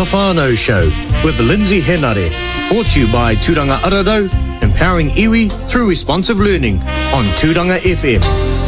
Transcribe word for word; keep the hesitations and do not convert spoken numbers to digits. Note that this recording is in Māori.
The Whānau Show with Lindsay Henare, brought to you by Tūranga Ararau, empowering iwi through responsive learning on Tūranga F M.